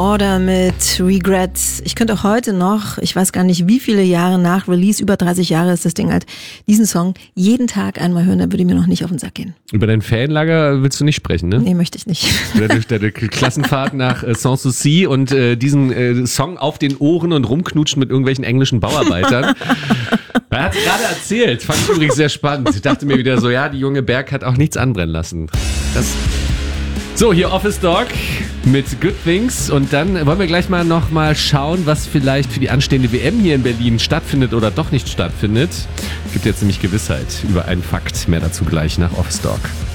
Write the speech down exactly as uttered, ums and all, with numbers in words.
Oder mit Regret. Ich könnte auch heute noch, ich weiß gar nicht wie viele Jahre nach Release, über dreißig Jahre ist das Ding alt, diesen Song jeden Tag einmal hören, da würde mir noch nicht auf den Sack gehen. Über dein Fanlager willst du nicht sprechen, ne? Nee, möchte ich nicht. Deine, deine Klassenfahrt nach äh, Sanssouci und äh, diesen äh, Song auf den Ohren und rumknutschen mit irgendwelchen englischen Bauarbeitern. Er hat es gerade erzählt, fand ich übrigens sehr spannend. Ich dachte mir wieder so, ja, die junge Berg hat auch nichts anbrennen lassen. Das... So, hier Office Dog mit Good Things und dann wollen wir gleich mal noch mal schauen, was vielleicht für die anstehende W M hier in Berlin stattfindet oder doch nicht stattfindet. Es gibt jetzt nämlich Gewissheit über einen Fakt. Mehr dazu gleich nach Office Dog.